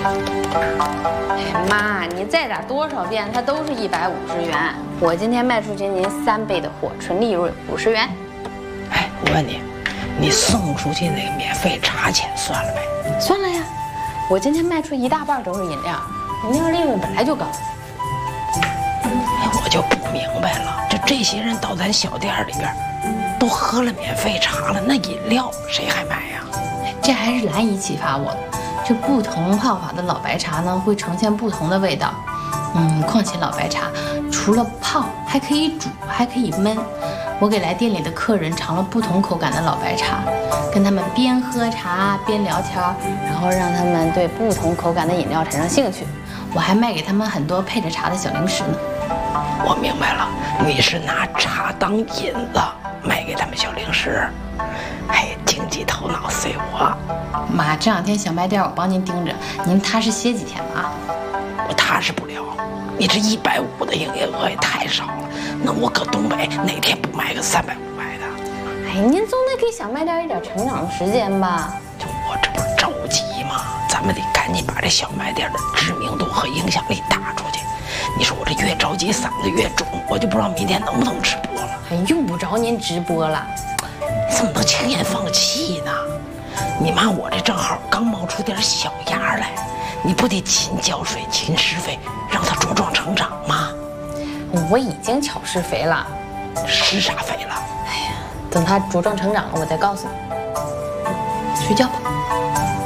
哎妈，你再打多少遍，它都是150元。我今天卖出去您3倍的货，纯利润50元。 哎，我问你，你送出去那个免费茶钱算了没？ 算了呀，我今天卖出一大半都是饮料，饮料利润本来就高。 哎，我就不明白了，这些人到咱小店里边，都喝了免费茶了，那饮料谁还买呀？ 这还是兰姨启发我的。这不同泡法的老白茶呢，会呈现不同的味道。况且老白茶除了泡，还可以煮，还可以焖。我给来店里的客人尝了不同口感的老白茶，跟他们边喝茶边聊天，然后让他们对不同口感的饮料产生兴趣。我还卖给他们很多配着茶的小零食呢。 我明白了，你是拿茶当引子卖给他们小零食。哎，经济头脑随我。 妈，这2天小卖店我帮您盯着，您踏实歇几天吧。 我踏实不了，你这150的营业额也太少了。那我搁东北哪天不卖个300、500的？ 哎，您总得给小卖店一点成长的时间吧？ 就我这不是着急吗？咱们得赶紧把这小卖店的知名度和影响力打出去。你说我这越着急嗓子越肿，我就不知道明天能不能直播了。 哎，用不着您直播了。 你怎么能轻言放弃呢？你妈我这正好刚冒出点小芽来，你不得勤浇水勤施肥，让它茁壮成长吗？ 我已经巧施肥了。 施啥肥了？ 哎呀，等它茁壮成长了，我再告诉你。睡觉吧。